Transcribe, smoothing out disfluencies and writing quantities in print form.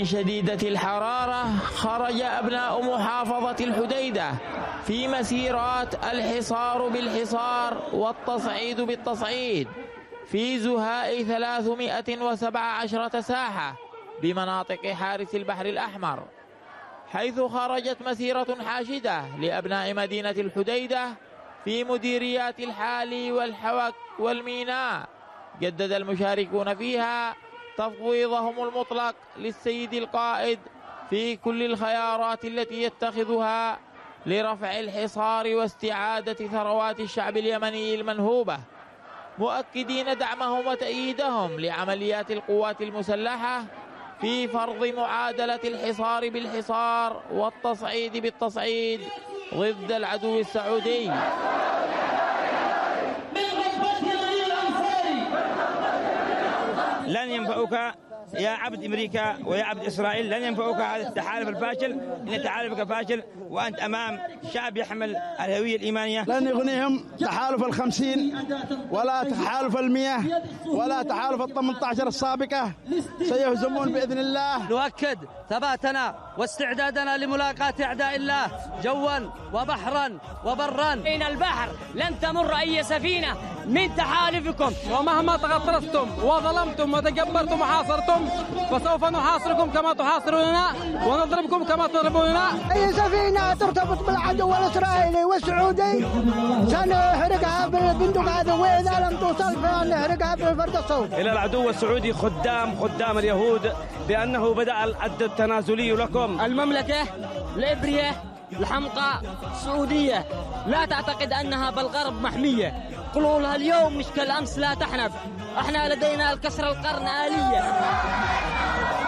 شديدة الحرارة خرج أبناء محافظة الحديدة في مسيرات الحصار بالحصار والتصعيد بالتصعيد في زهاء 317 ساحة بمناطق حارس البحر الأحمر، حيث خرجت مسيرة حاشدة لأبناء مدينة الحديدة في مديريات الحالي والحوك والميناء. جدد المشاركون فيها تفويضهم المطلق للسيد القائد في كل الخيارات التي يتخذها لرفع الحصار واستعادة ثروات الشعب اليمني المنهوبة، مؤكدين دعمهم وتأييدهم لعمليات القوات المسلحة في فرض معادلة الحصار بالحصار والتصعيد بالتصعيد ضد العدو السعودي. لن ينفعك يا عبد أمريكا ويا عبد إسرائيل، لن ينفعك هذا التحالف الفاشل، إن تحالفك فاشل وأنت أمام شعب يحمل الهوية الإيمانية. لن يغنيهم تحالف 50 ولا تحالف 100 ولا تحالف 18 السابقة، سيهزمون بإذن الله. نؤكد ثباتنا واستعدادنا لملاقاة أعداء الله جوا وبحرا وبرا. بين البحر لن تمر أي سفينة من تحالفكم، ومهما تغطرستم وظلمتم وتجبرتم وحاصرتم فسوف نحاصركم كما تحاصروننا ونضربكم كما تضربوننا. أي سفينة ترتبط بالعدو الإسرائيلي والسعودي سنحرقها بالبندق هذا، وإذا لم توصل فنحرقها بالفرد الصوت. إلى العدو السعودي خدام اليهود بأنه بدأ العد التنازلي لكم. المملكة العبرية الحمقى السعودية لا تعتقد أنها بالغرب محمية، قلولها اليوم مش كالأمس لا تحنف، احنا لدينا الكسر القرن آلية.